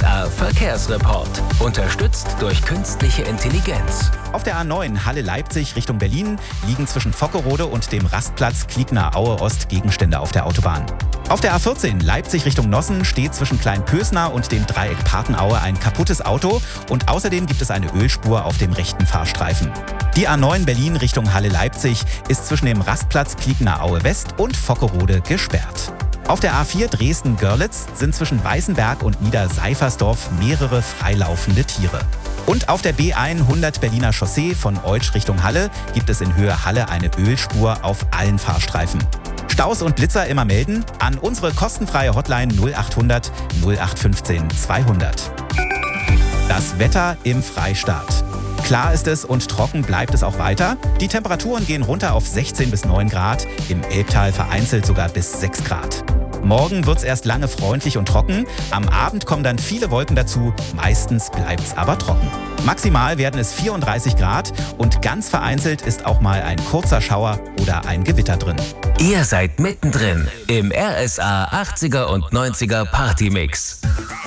RSA Verkehrsreport. Unterstützt durch künstliche Intelligenz. Auf der A9 Halle-Leipzig Richtung Berlin liegen zwischen Vockerode und dem Rastplatz Kliegner-Aue-Ost Gegenstände auf der Autobahn. Auf der A14 Leipzig Richtung Nossen steht zwischen Kleinpösner und dem Dreieck Partenaue ein kaputtes Auto und außerdem gibt es eine Ölspur auf dem rechten Fahrstreifen. Die A9 Berlin Richtung Halle-Leipzig ist zwischen dem Rastplatz Kliegner-Aue-West und Vockerode gesperrt. Auf der A4 Dresden-Görlitz sind zwischen Weißenberg und Niederseifersdorf mehrere freilaufende Tiere. Und auf der B100 Berliner Chaussee von Eutsch Richtung Halle gibt es in Höhe Halle eine Ölspur auf allen Fahrstreifen. Staus und Blitzer immer melden an unsere kostenfreie Hotline 0800 0815 200. Das Wetter im Freistaat. Klar ist es und trocken bleibt es auch weiter. Die Temperaturen gehen runter auf 16 bis 9 Grad, im Elbtal vereinzelt sogar bis 6 Grad. Morgen wird es erst lange freundlich und trocken. Am Abend kommen dann viele Wolken dazu. Meistens bleibt es aber trocken. Maximal werden es 34 Grad und ganz vereinzelt ist auch mal ein kurzer Schauer oder ein Gewitter drin. Ihr seid mittendrin im RSA 80er und 90er Partymix.